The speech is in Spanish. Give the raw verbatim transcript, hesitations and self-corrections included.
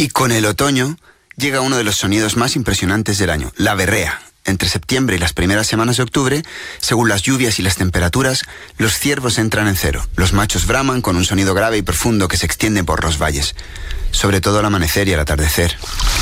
Y con el otoño llega uno de los sonidos más impresionantes del año, la berrea. Entre septiembre y las primeras semanas de octubre, según las lluvias y las temperaturas, los ciervos entran en cero. Los machos braman con un sonido grave y profundo que se extiende por los valles, sobre todo al amanecer y al atardecer.